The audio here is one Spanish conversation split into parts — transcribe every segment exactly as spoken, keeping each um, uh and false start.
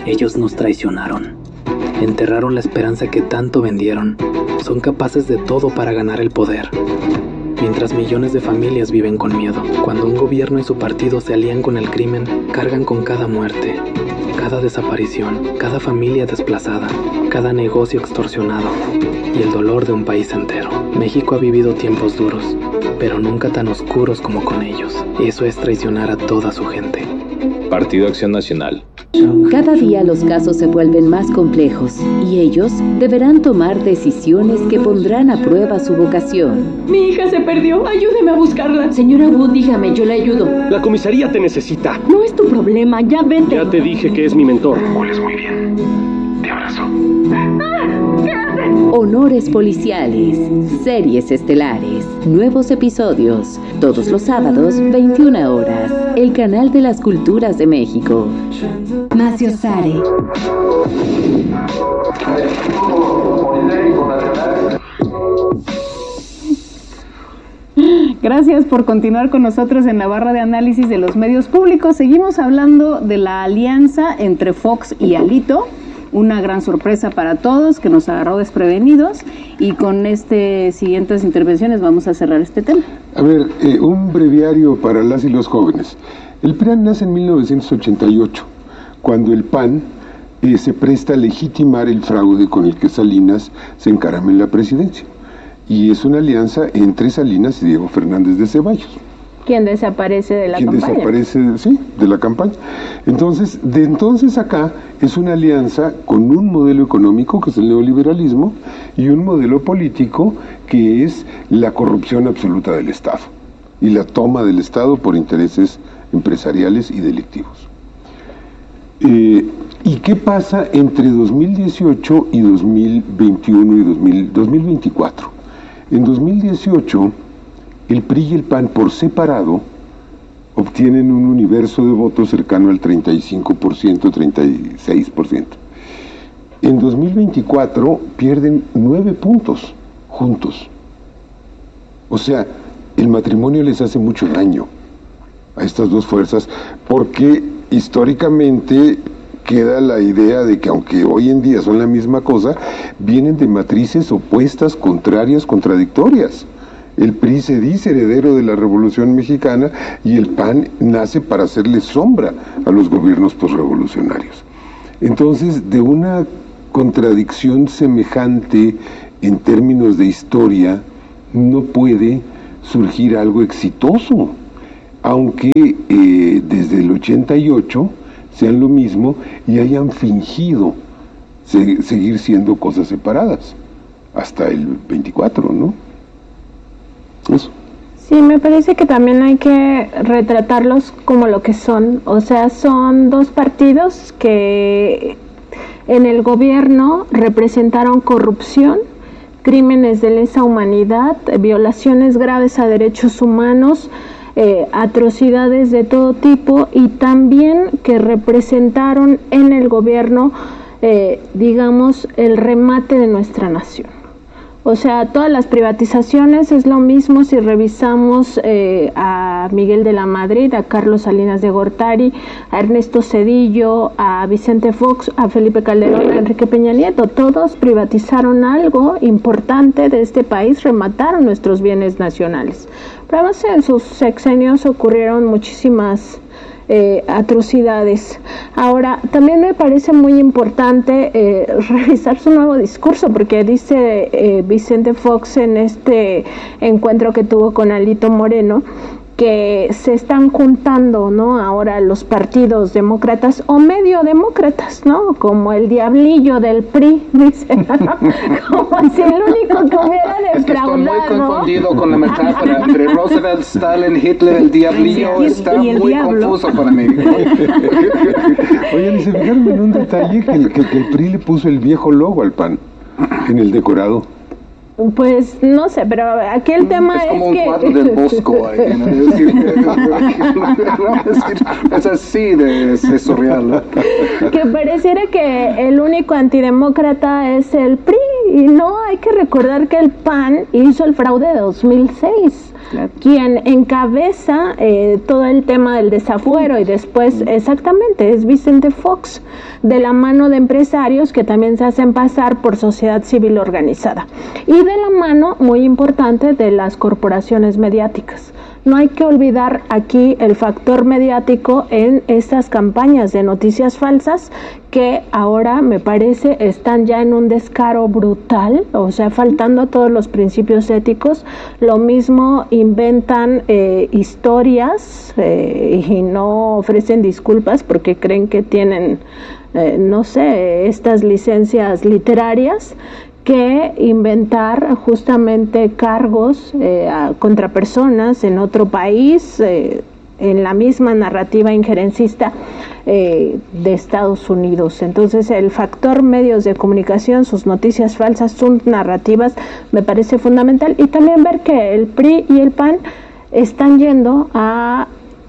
Ellos nos traicionaron. Enterraron la esperanza que tanto vendieron. Son capaces de todo para ganar el poder. Mientras millones de familias viven con miedo. Cuando un gobierno y su partido se alían con el crimen, cargan con cada muerte, cada desaparición, cada familia desplazada, cada negocio extorsionado y el dolor de un país entero. México ha vivido tiempos duros, pero nunca tan oscuros como con ellos. Eso es traicionar a toda su gente. Partido Acción Nacional. Cada día los casos se vuelven más complejos y ellos deberán tomar decisiones que pondrán a prueba su vocación. Mi hija se perdió, ayúdeme a buscarla. Señora Wood, dígame, yo le ayudo. La comisaría te necesita. No es tu problema, ya vete. Ya te dije que es mi mentor. Hueles muy bien. Te abrazo. ¡Ah! ¿Qué haces? Honores policiales, series estelares, nuevos episodios, todos los sábados, veintiuna horas, el canal de las culturas de México. Macio Sare. Gracias por continuar con nosotros en la barra de análisis de los medios públicos. Seguimos hablando de la alianza entre Fox y Alito. Una gran sorpresa para todos que nos agarró desprevenidos, y con este siguientes intervenciones vamos a cerrar este tema. A ver, eh, un breviario para las y los jóvenes. El P R I A N nace en mil novecientos ochenta y ocho, cuando el P A N eh, se presta a legitimar el fraude con el que Salinas se encarama en la presidencia. Y es una alianza entre Salinas y Diego Fernández de Ceballos. ¿Quién desaparece de la ¿Quién campaña? desaparece, sí, de la campaña? Entonces, de entonces acá, es una alianza con un modelo económico, que es el neoliberalismo, y un modelo político, que es la corrupción absoluta del Estado, y la toma del Estado por intereses empresariales y delictivos. Eh, ¿Y qué pasa entre dos mil dieciocho y dos mil veintiuno y dos mil veinticuatro? En dos mil dieciocho... el P R I y el P A N por separado obtienen un universo de votos cercano al treinta y cinco por ciento, treinta y seis por ciento. En dos mil veinticuatro pierden nueve puntos juntos. O sea, el matrimonio les hace mucho daño a estas dos fuerzas, porque históricamente queda la idea de que, aunque hoy en día son la misma cosa, vienen de matrices opuestas, contrarias, contradictorias. El P R I se dice heredero de la Revolución Mexicana y el P A N nace para hacerle sombra a los gobiernos posrevolucionarios. Entonces, de una contradicción semejante en términos de historia, no puede surgir algo exitoso, aunque eh, desde el ochenta y ocho sean lo mismo y hayan fingido se, seguir siendo cosas separadas, hasta el veinticuatro, ¿no? Eso. Sí, me parece que también hay que retratarlos como lo que son. O sea, son dos partidos que en el gobierno representaron corrupción, crímenes de lesa humanidad, violaciones graves a derechos humanos, eh, atrocidades de todo tipo, y también que representaron en el gobierno, eh, digamos, el remate de nuestra nación. O sea, todas las privatizaciones es lo mismo si revisamos eh, a Miguel de la Madrid, a Carlos Salinas de Gortari, a Ernesto Zedillo, a Vicente Fox, a Felipe Calderón, a Enrique Peña Nieto. Todos privatizaron algo importante de este país, remataron nuestros bienes nacionales. Pero además en sus sexenios ocurrieron muchísimas Eh, atrocidades. Ahora, también me parece muy importante eh, revisar su nuevo discurso, porque dice eh, Vicente Fox en este encuentro que tuvo con Alito Moreno, que se están juntando, ¿no?, ahora los partidos demócratas o medio demócratas, ¿no?, como el diablillo del P R I, dice, como si el único que hubiera defraudado. Es que estoy muy confundido con la metáfora entre Roosevelt, Stalin, Hitler, el diablillo, y, está y muy diablo. Confuso para mí. Oigan, se fijaron en un detalle, que el, que, que el P R I le puso el viejo logo al P A N en el decorado. Pues no sé, pero aquí el tema es, es como un que... cuadro del Bosco ahí, ¿no? Es, decir, es, es así de, de surreal, ¿no? Que pareciera que el único antidemócrata es el P R I, y no, hay que recordar que el P A N hizo el fraude de dos mil seis. claro. quien encabeza eh, todo el tema del desafuero, y después, exactamente, es Vicente Fox, de la mano de empresarios que también se hacen pasar por sociedad civil organizada, y de la mano, muy importante, de las corporaciones mediáticas. No hay que olvidar aquí el factor mediático en estas campañas de noticias falsas que ahora me parece están ya en un descaro brutal, o sea, faltando a todos los principios éticos. Lo mismo inventan eh, historias eh, y no ofrecen disculpas porque creen que tienen, eh, no sé, estas licencias literarias, que inventar justamente cargos eh, a, contra personas en otro país, eh, en la misma narrativa injerencista eh, de Estados Unidos. Entonces, el factor medios de comunicación, sus noticias falsas, sus narrativas, me parece fundamental. Y también ver que el P R I y el P A N están yendo a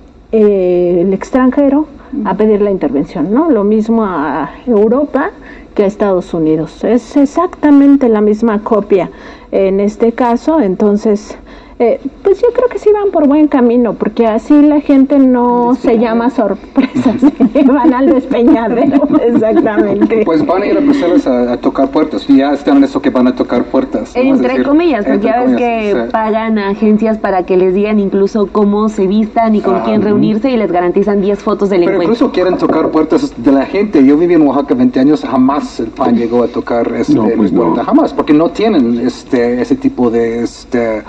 eh, el extranjero a pedir la intervención, ¿no? Lo mismo a Europa que a Estados Unidos. Es exactamente la misma copia en este caso. Entonces, eh, pues yo creo que sí van por buen camino, porque así la gente no se llama sorpresas, van al despeñadero, exactamente. Pues van a ir a Bruselas a, a tocar puertas, ya están en eso que van a tocar puertas, ¿no? Entre decir, comillas, porque entre ya ves comillas, que sí. pagan a agencias para que les digan incluso cómo se vistan y con Ah, quién reunirse, y les garantizan diez fotos del Pero encuentro. incluso quieren tocar puertas de la gente. Yo viví en Oaxaca veinte años, jamás el P A N llegó a tocar este, No, pues mi puerta, no. jamás, porque no tienen este ese tipo de este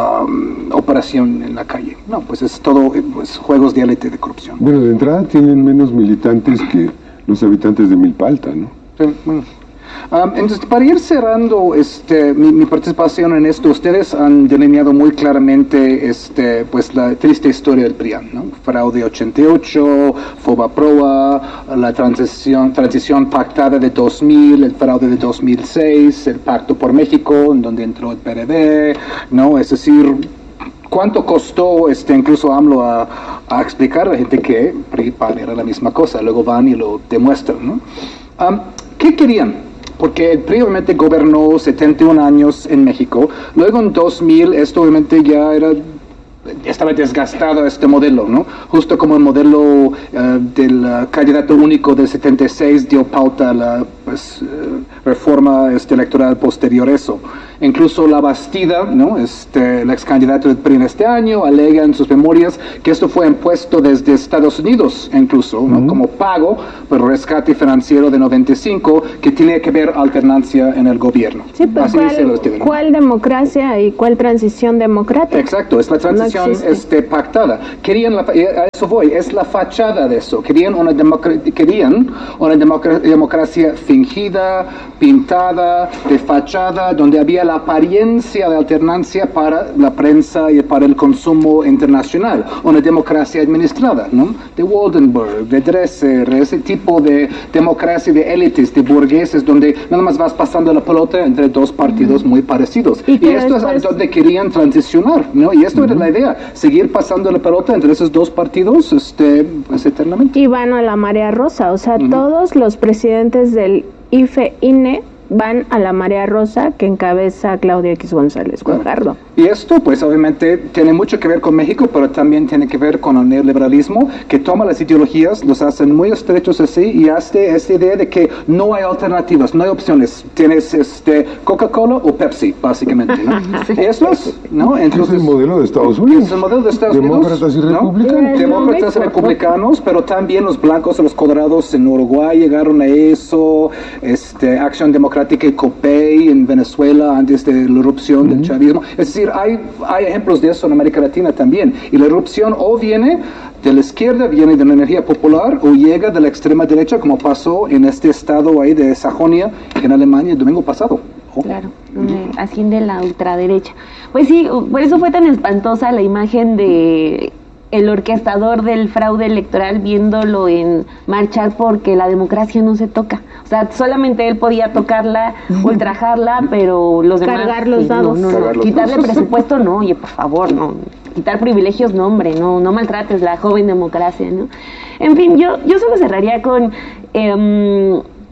um, operación en la calle. No, pues es todo pues, juegos de élite de corrupción. Bueno, de entrada tienen menos militantes que los habitantes de Milpa Alta, ¿no? Sí, bueno. Um, entonces, para ir cerrando este, mi, mi participación en esto, ustedes han delineado muy claramente este, pues, la triste historia del P R I A N, ¿no? Fraude ochenta y ocho, Fobaproa, la transición, transición pactada de dos mil, el fraude de dos mil seis, el Pacto por México, en donde entró el P R D, ¿no? Es decir, ¿cuánto costó este, incluso AMLO a, a explicar a la gente que P R I y P A N era la misma cosa? Luego van y lo demuestran, ¿no? Um, ¿Qué querían? Porque el P R I obviamente gobernó setenta y un años en México. Luego en dos mil esto obviamente ya era, estaba desgastado este modelo, ¿no? Justo como el modelo uh, del uh, candidato único del setenta y seis dio pauta a la pues, uh, reforma este, electoral posterior a eso. Incluso La Bastida, ¿no? Este, el ex candidato del P R I en este año, alega en sus memorias que esto fue impuesto desde Estados Unidos, incluso, ¿no? Uh-huh. Como pago por rescate financiero de noventa y cinco, que tiene que ver alternancia en el gobierno. Sí, pero Así ¿cuál, dice el estilo, ¿no? ¿cuál democracia y cuál transición democrática? Exacto, es la transición no este, pactada. Querían, la, a eso voy, es la fachada de eso. Querían una, democra- querían una democra- democracia fingida, pintada, de fachada, donde había la apariencia de alternancia para la prensa y para el consumo internacional. Una democracia administrada, ¿no? De Waldenberg, de Dresser, ese tipo de democracia de élites, de burgueses, donde nada más vas pasando la pelota entre dos partidos uh-huh. muy parecidos. Y, y esto después... es donde querían transicionar, ¿no? Y esto uh-huh. era la idea, seguir pasando la pelota entre esos dos partidos este, pues, eternamente. Y van a la marea rosa, o sea, uh-huh. todos los presidentes del I F E, I N E, van a la marea rosa que encabeza Claudio X González Guajardo. Y esto, pues obviamente, tiene mucho que ver con México, pero también tiene que ver con el neoliberalismo, que toma las ideologías, los hacen muy estrechos así, y hace esta idea de que no hay alternativas, no hay opciones. Tienes este Coca-Cola o Pepsi, básicamente, ¿no? sí. Eso es, ¿no? Entonces, es el modelo de Estados Unidos. Es el modelo de Estados Demócratas Unidos. y republicanos. ¿no? Demócratas y republicanos, pero también los blancos y los colorados en Uruguay llegaron a eso, este, Acción Democrática y COPEI en Venezuela antes de la erupción uh-huh. del chavismo. Es decir, hay, hay ejemplos de eso en América Latina también. Y la erupción o viene de la izquierda, viene de la energía popular, o llega de la extrema derecha, como pasó en este estado ahí de Sajonia, en Alemania, el domingo pasado. Oh. Claro, donde asciende la ultraderecha. Pues sí, por eso fue tan espantosa la imagen de el orquestador del fraude electoral viéndolo en marchar porque la democracia no se toca. O sea, solamente él podía tocarla, ultrajarla, pero los demás... Cargar los dados. No, no, no. Quitarle presupuesto, no, oye, por favor, no. Quitar privilegios, no, hombre, no, no maltrates la joven democracia, ¿no? En fin, yo, yo solo cerraría con... Eh,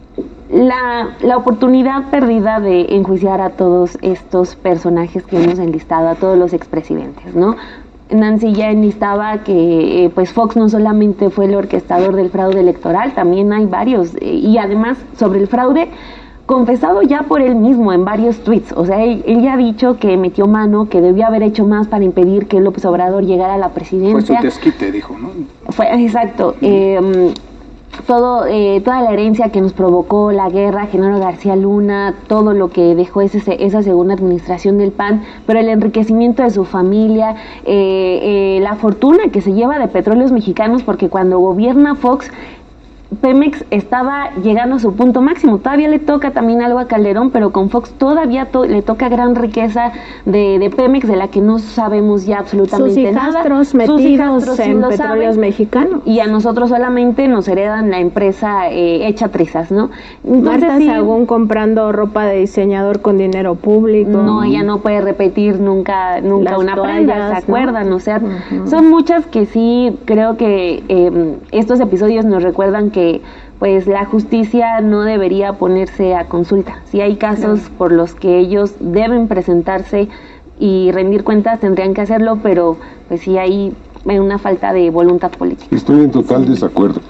la, la oportunidad perdida de enjuiciar a todos estos personajes que hemos enlistado, a todos los expresidentes, ¿no? Nancy ya enlistaba que eh, pues Fox no solamente fue el orquestador del fraude electoral, también hay varios, eh, y además sobre el fraude confesado ya por él mismo en varios tweets. O sea, él, él ya ha dicho que metió mano, que debió haber hecho más para impedir que López Obrador llegara a la presidencia. Fue su desquite, dijo, ¿no? Fue, exacto. Eh, todo eh, toda la herencia que nos provocó la guerra, Genaro García Luna, todo lo que dejó ese, esa segunda administración del P A N, pero el enriquecimiento de su familia, eh, eh, la fortuna que se lleva de Petróleos Mexicanos, porque cuando gobierna Fox, Pemex estaba llegando a su punto máximo. Todavía le toca también algo a Calderón, pero con Fox todavía to le toca gran riqueza de, de Pemex, de la que no sabemos ya absolutamente nada. Sus metidos en Petróleos Mexicanos. Y a nosotros solamente nos heredan la empresa eh, hecha trizas, ¿no? Entonces, Marta sí, Sagún comprando ropa de diseñador con dinero público. No, ella no puede repetir nunca nunca Las una toallas, prenda, ¿se acuerdan? ¿no? O sea, Uh-huh. son muchas que sí creo que eh, estos episodios nos recuerdan que que pues la justicia no debería ponerse a consulta. Si hay casos claro. por los que ellos deben presentarse y rendir cuentas, tendrían que hacerlo, pero pues sí hay una falta de voluntad política. Estoy en total sí. desacuerdo.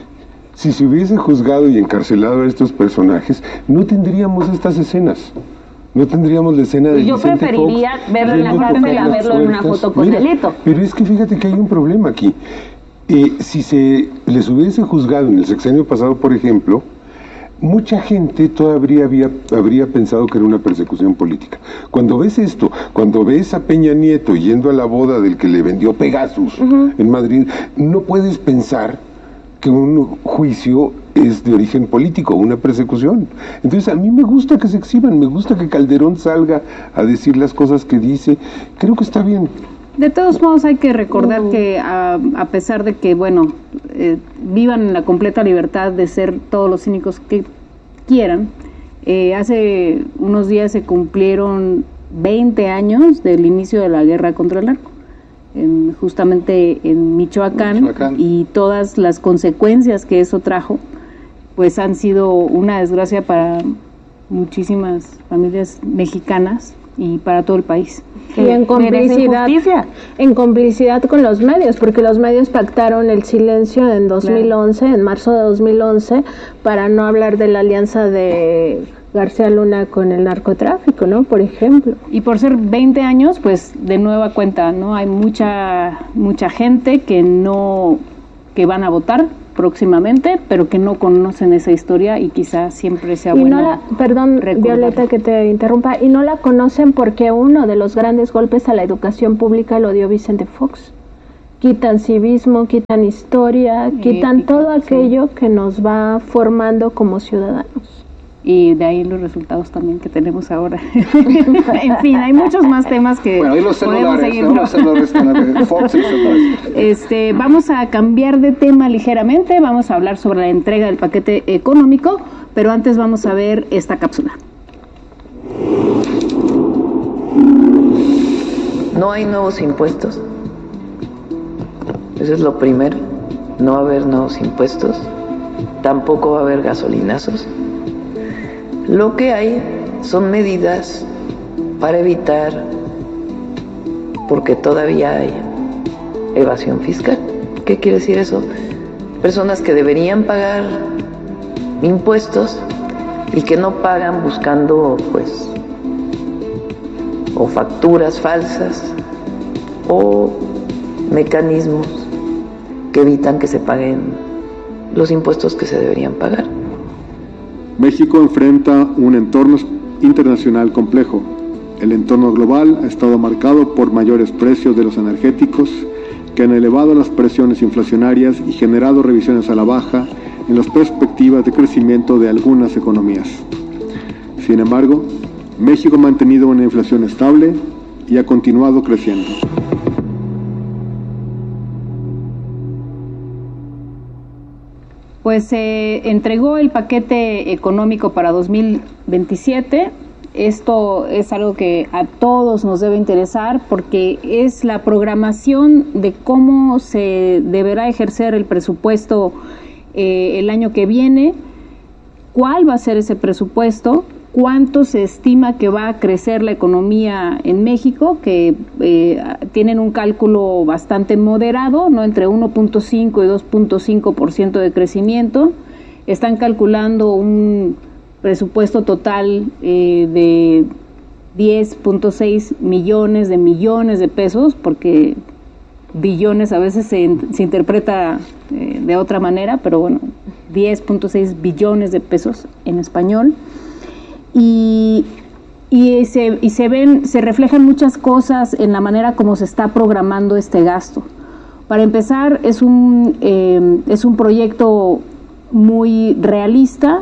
Si se hubiese juzgado y encarcelado a estos personajes, no tendríamos estas escenas. No tendríamos la escena de Yo Vicente preferiría Fox verlo en la cárcel a verlo en una foto con Mira, Alito. Pero es que fíjate que hay un problema aquí. Eh, si se les hubiese juzgado en el sexenio pasado, por ejemplo, mucha gente todavía había, habría pensado que era una persecución política. Cuando ves esto, cuando ves a Peña Nieto yendo a la boda del que le vendió Pegasus uh-huh. en Madrid, no puedes pensar que un juicio es de origen político, una persecución. Entonces a mí me gusta que se exhiban, me gusta que Calderón salga a decir las cosas que dice. Creo que está bien. De todos modos hay que recordar uh-huh. que a, a pesar de que, bueno, eh, vivan en la completa libertad de ser todos los cínicos que quieran, eh, hace unos días se cumplieron veinte años del inicio de la guerra contra el narco, en, justamente en Michoacán, Michoacán, y todas las consecuencias que eso trajo, pues han sido una desgracia para muchísimas familias mexicanas y para todo el país. Y en complicidad, en complicidad con los medios, porque los medios pactaron el silencio en dos mil once, claro. en marzo de dos mil once, para no hablar de la alianza de García Luna con el narcotráfico, ¿no? Por ejemplo. Y por ser veinte años, pues de nueva cuenta, ¿no? Hay mucha mucha gente que no que van a votar próximamente, pero que no conocen esa historia y quizás siempre sea y bueno. No la, perdón, Violeta, que te interrumpa, y no la conocen porque uno de los grandes golpes a la educación pública lo dio Vicente Fox. Quitan civismo, quitan historia, y quitan ética, todo aquello sí. que nos va formando como ciudadanos. Y de ahí los resultados también que tenemos ahora. En fin, hay muchos más temas que bueno, y los podemos seguir. ¿no? Los celulares con Fox y celulares. Este, vamos a cambiar de tema ligeramente, vamos a hablar sobre la entrega del paquete económico, pero antes vamos a ver esta cápsula. No hay nuevos impuestos. Eso es lo primero. No va a haber nuevos impuestos. Tampoco va a haber gasolinazos. Lo que hay son medidas para evitar, porque todavía hay evasión fiscal. ¿Qué quiere decir eso? Personas que deberían pagar impuestos y que no pagan buscando, pues, o facturas falsas o mecanismos que evitan que se paguen los impuestos que se deberían pagar. México enfrenta un entorno internacional complejo. El entorno global ha estado marcado por mayores precios de los energéticos que han elevado las presiones inflacionarias y generado revisiones a la baja en las perspectivas de crecimiento de algunas economías. Sin embargo, México ha mantenido una inflación estable y ha continuado creciendo. Pues se eh, entregó el paquete económico para dos mil veintisiete. Esto es algo que a todos nos debe interesar porque es la programación de cómo se deberá ejercer el presupuesto eh, el año que viene, cuál va a ser ese presupuesto, cuánto se estima que va a crecer la economía en México, que eh, tienen un cálculo bastante moderado, ¿no? Entre uno punto cinco y dos punto cinco por ciento de crecimiento. Están calculando un presupuesto total eh, de diez punto seis millones de millones de pesos, porque billones a veces se, se interpreta eh, de otra manera, pero bueno, diez punto seis billones de pesos en español. Y, y, se, y se ven, se reflejan muchas cosas en la manera como se está programando este gasto. Para empezar, es un, eh, es un proyecto muy realista,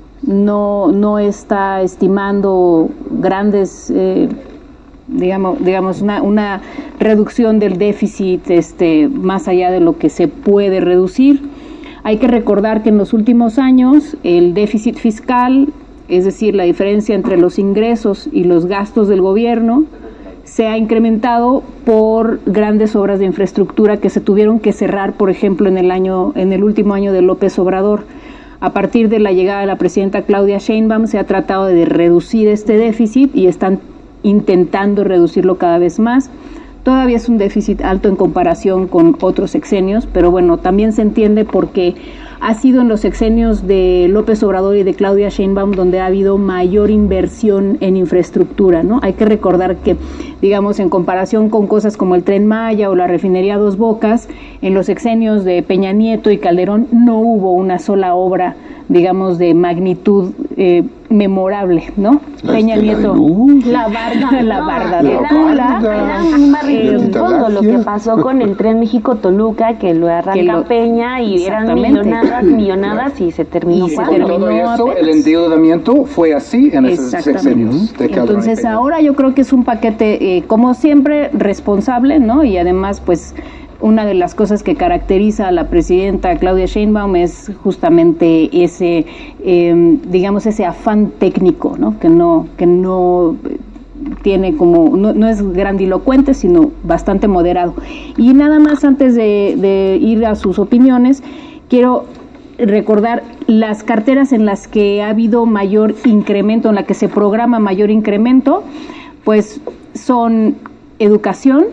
no, no está estimando grandes, eh, digamos, digamos una, una reducción del déficit este, más allá de lo que se puede reducir. Hay que recordar que en los últimos años el déficit fiscal, es decir, la diferencia entre los ingresos y los gastos del gobierno, se ha incrementado por grandes obras de infraestructura que se tuvieron que cerrar, por ejemplo, en el año, en el último año de López Obrador. A partir de la llegada de la presidenta Claudia Sheinbaum se ha tratado de reducir este déficit y están intentando reducirlo cada vez más. Todavía es un déficit alto en comparación con otros sexenios, pero bueno, también se entiende porque ha sido en los sexenios de López Obrador y de Claudia Sheinbaum donde ha habido mayor inversión en infraestructura, ¿no? Hay que recordar que, digamos, en comparación con cosas como el Tren Maya o la refinería Dos Bocas, en los sexenios de Peña Nieto y Calderón no hubo una sola obra, digamos, de magnitud eh, memorable, ¿no? La Peña Nieto, la barda, la no, barda de era, Tula, era un barril eh, de fondo lo que pasó con el tren México-Toluca, que lo arranca Que lo- Peña y eran Exactamente. millonadas, millonadas y se terminó. Y se cuando. terminó. Todo eso, apenas. el endeudamiento fue así en esos Exactamente. sexenios de Calderón y Entonces Peña. ahora yo creo que es un paquete, eh, como siempre, responsable, ¿no? Y además, pues, una de las cosas que caracteriza a la presidenta Claudia Sheinbaum es justamente ese, eh, digamos, ese afán técnico, ¿no? Que no, que no eh, tiene como, no, no es grandilocuente, sino bastante moderado. Y nada más antes de, de ir a sus opiniones, quiero recordar las carteras en las que ha habido mayor incremento, en la que se programa mayor incremento, pues son educación,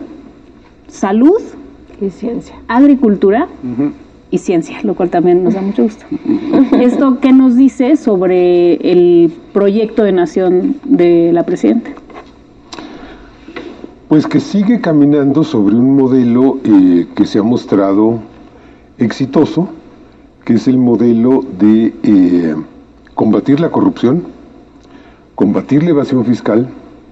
salud Y ciencia. agricultura Ujú. y ciencia, lo cual también nos da mucho gusto. ¿Esto qué nos dice sobre el proyecto de nación de la presidenta? Pues que sigue caminando sobre un modelo eh, que se ha mostrado exitoso, que es el modelo de eh, combatir la corrupción, combatir la evasión fiscal,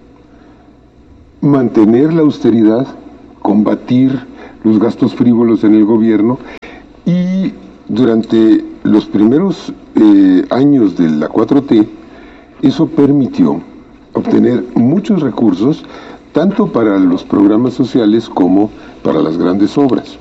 mantener la austeridad, combatir los gastos frívolos en el gobierno, y durante los primeros eh, años de la cuatro T eso permitió obtener muchos recursos tanto para los programas sociales como para las grandes obras.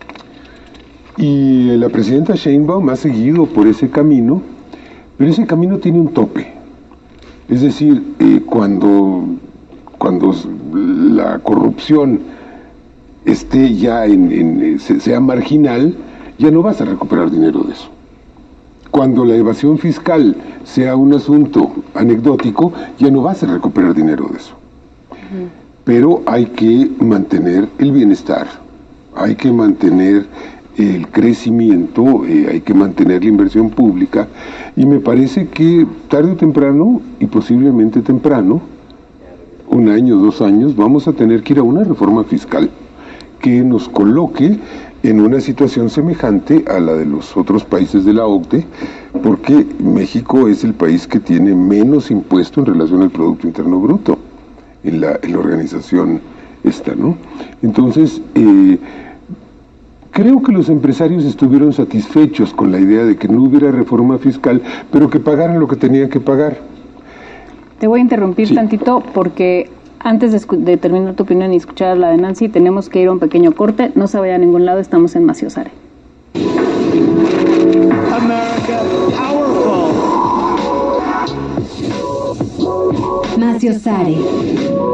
Y la presidenta Sheinbaum ha seguido por ese camino, pero ese camino tiene un tope. Es decir, eh, cuando, cuando la corrupción esté ya en, en, sea marginal, ya no vas a recuperar dinero de eso. Cuando la evasión fiscal sea un asunto anecdótico, ya no vas a recuperar dinero de eso. Uh-huh. Pero hay que mantener el bienestar, hay que mantener el crecimiento, eh, hay que mantener la inversión pública, y me parece que tarde o temprano, y posiblemente temprano, un año, dos años, vamos a tener que ir a una reforma fiscal que nos coloque en una situación semejante a la de los otros países de la O C D E, porque México es el país que tiene menos impuesto en relación al Producto Interno Bruto en la, en la organización esta, ¿no? Entonces, eh, creo que los empresarios estuvieron satisfechos con la idea de que no hubiera reforma fiscal, pero que pagaran lo que tenían que pagar. Te voy a interrumpir Sí. tantito porque antes de, escu- de terminar tu opinión y escuchar la de Nancy, tenemos que ir a un pequeño corte. No se vaya a ningún lado, estamos en Maciosare. Maciosare.